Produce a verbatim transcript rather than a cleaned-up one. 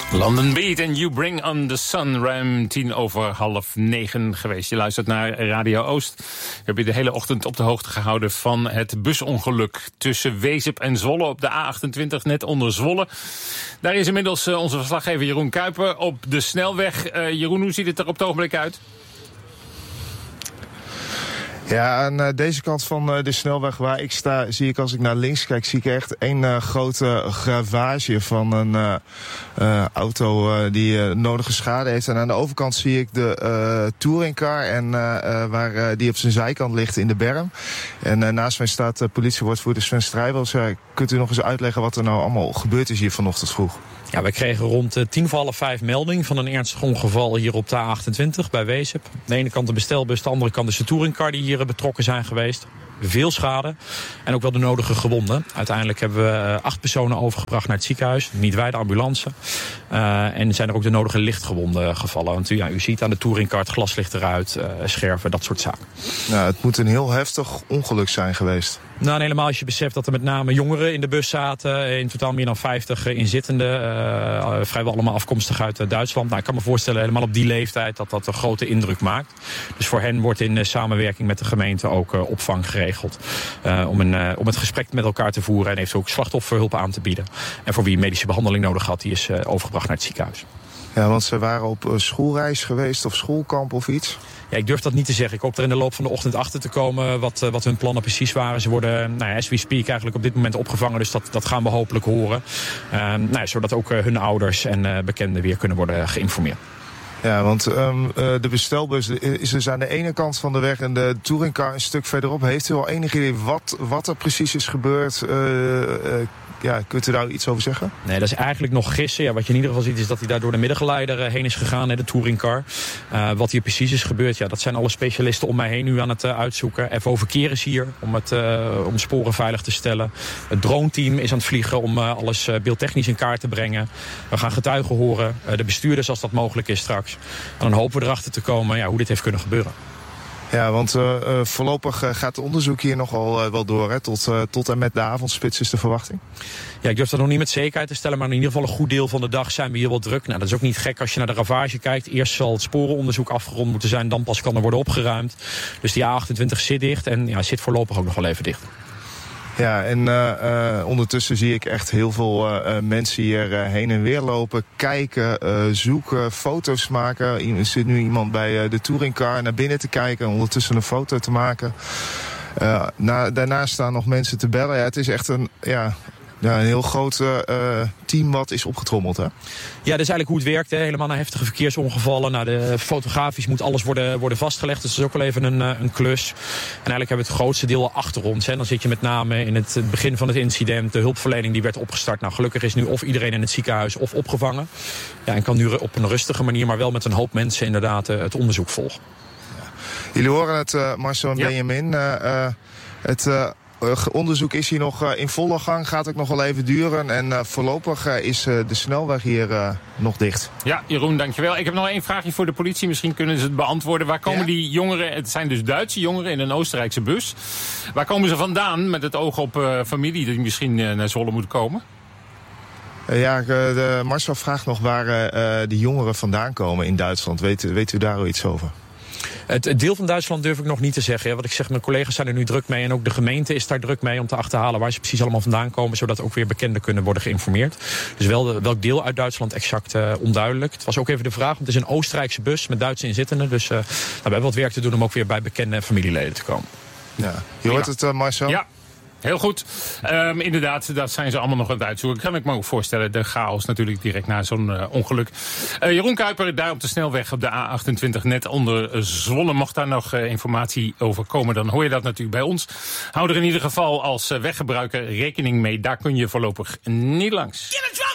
London Beat en You Bring on the Sun, ruim tien over half negen geweest. Je luistert naar Radio Oost. We hebben je de hele ochtend op de hoogte gehouden van het busongeluk tussen Wezep en Zwolle op de A achtentwintig, net onder Zwolle. Daar is inmiddels uh, onze verslaggever Jeroen Kuiper op de snelweg. Uh, Jeroen, hoe ziet het er op het ogenblik uit? Ja, aan uh, deze kant van uh, de snelweg waar ik sta, zie ik als ik naar links kijk, zie ik echt één uh, grote gravage van een uh, uh, auto uh, die uh, nodige schade heeft. En aan de overkant zie ik de uh, touringcar en uh, uh, waar uh, die op zijn zijkant ligt in de berm. En uh, naast mij staat uh, politiewoordvoerder Sven Strijbels. Uh, kunt u nog eens uitleggen wat er nou allemaal gebeurd is hier vanochtend vroeg? Ja, wij kregen rond uh, tien voor half vijf melding van een ernstig ongeval hier op de A achtentwintig bij Wezep. Aan de ene kant de bestelbus, de andere kant is de touringcar die hier uh, betrokken zijn geweest. Veel schade en ook wel de nodige gewonden. Uiteindelijk hebben we uh, acht personen overgebracht naar het ziekenhuis. Niet wij, de ambulance. Uh, en zijn er ook de nodige lichtgewonden gevallen. Want u, ja, u ziet aan de touringcar, het glas ligt eruit, uh, scherven, dat soort zaken. Nou, het moet een heel heftig ongeluk zijn geweest. Nou, en helemaal als je beseft dat er met name jongeren in de bus zaten. In totaal meer dan vijftig inzittenden. Uh, vrijwel allemaal afkomstig uit uh, Duitsland. Nou, ik kan me voorstellen, helemaal op die leeftijd, dat dat een grote indruk maakt. Dus voor hen wordt in uh, samenwerking met de gemeente ook uh, opvang geregeld. Uh, om, een, uh, om het gesprek met elkaar te voeren en heeft ook slachtofferhulp aan te bieden. En voor wie medische behandeling nodig had, die is uh, overgebracht naar het ziekenhuis. Ja, want ze waren op schoolreis geweest of schoolkamp of iets? Ja, ik durf dat niet te zeggen. Ik hoop er in de loop van de ochtend achter te komen wat, wat hun plannen precies waren. Ze worden, nou ja, as we speak, eigenlijk op dit moment opgevangen. Dus dat, dat gaan we hopelijk horen. Uh, nou ja, zodat ook uh, hun ouders en uh, bekenden weer kunnen worden geïnformeerd. Ja, want um, uh, de bestelbus is dus aan de ene kant van de weg en de touringcar een stuk verderop. Heeft u al enig idee wat, wat er precies is gebeurd? Uh, uh, Ja, kunt u daar iets over zeggen? Nee, dat is eigenlijk nog gissen. Ja, wat je in ieder geval ziet is dat hij daar door de middengeleider heen is gegaan, hè, de touringcar. Uh, wat hier precies is gebeurd, ja, dat zijn alle specialisten om mij heen nu aan het uh, uitzoeken. F O Verkeer is hier om, het, uh, om sporen veilig te stellen. Het droneteam is aan het vliegen om uh, alles uh, beeldtechnisch in kaart te brengen. We gaan getuigen horen, uh, de bestuurders als dat mogelijk is straks. En dan hopen we erachter te komen ja, hoe dit heeft kunnen gebeuren. Ja, want uh, uh, voorlopig uh, gaat het onderzoek hier nogal uh, wel door. Hè? Tot, uh, tot en met de avondspits is de verwachting. Ja, ik durf dat nog niet met zekerheid te stellen, maar in ieder geval een goed deel van de dag zijn we hier wel druk. Nou, dat is ook niet gek als je naar de ravage kijkt. Eerst zal het sporenonderzoek afgerond moeten zijn, dan pas kan er worden opgeruimd. Dus die A achtentwintig zit dicht en ja, zit voorlopig ook nog wel even dicht. Ja, en uh, uh, ondertussen zie ik echt heel veel uh, mensen hier uh, heen en weer lopen, kijken, uh, zoeken, foto's maken. Er zit nu iemand bij uh, de touringcar naar binnen te kijken, ondertussen een foto te maken. Uh, na, daarnaast staan nog mensen te bellen. Ja, het is echt een... Ja, Ja, een heel groot uh, team wat is opgetrommeld, hè? Ja, dat is eigenlijk hoe het werkt, hè. Helemaal naar heftige verkeersongevallen. Nou, de fotografisch moet alles worden, worden vastgelegd. Dus dat is ook wel even een, een klus. En eigenlijk hebben we het grootste deel al achter ons. Hè. Dan zit je met name in het begin van het incident. De hulpverlening die werd opgestart. Nou, gelukkig is nu of iedereen in het ziekenhuis of opgevangen. Ja, en kan nu op een rustige manier, maar wel met een hoop mensen inderdaad uh, het onderzoek volgen. Ja. Jullie horen het, uh, Marcel en ja. Benjamin. Uh, uh, het... Uh, Uh, onderzoek is hier nog uh, in volle gang, gaat ook nog wel even duren. En uh, voorlopig uh, is uh, de snelweg hier uh, nog dicht. Ja, Jeroen, dankjewel. Ik heb nog één vraagje voor de politie. Misschien kunnen ze het beantwoorden. Waar komen ja? die jongeren, het zijn dus Duitse jongeren in een Oostenrijkse bus. Waar komen ze vandaan met het oog op uh, familie die misschien uh, naar Zwolle moet komen? Uh, ja, uh, de Marcel vraagt nog waar uh, de jongeren vandaan komen in Duitsland. Weet, weet u daar al iets over? Het deel van Duitsland durf ik nog niet te zeggen. Wat ik zeg, mijn collega's zijn er nu druk mee. En ook de gemeente is daar druk mee om te achterhalen waar ze precies allemaal vandaan komen. Zodat ook weer bekenden kunnen worden geïnformeerd. Dus wel de, welk deel uit Duitsland exact uh, onduidelijk. Het was ook even de vraag, want het is een Oostenrijkse bus met Duitse inzittenden. Dus uh, nou, we hebben wat werk te doen om ook weer bij bekende familieleden te komen. Ja. Je hoort het, uh, Marcel? Ja. Heel goed. Um, inderdaad, dat zijn ze allemaal nog aan het uitzoeken. Kan ik me ook voorstellen, de chaos natuurlijk direct na zo'n uh, ongeluk. Uh, Jeroen Kuiper, daar op de snelweg op de A achtentwintig, net onder Zwolle. Mocht daar nog uh, informatie over komen, dan hoor je dat natuurlijk bij ons. Hou er in ieder geval als uh, weggebruiker rekening mee. Daar kun je voorlopig niet langs.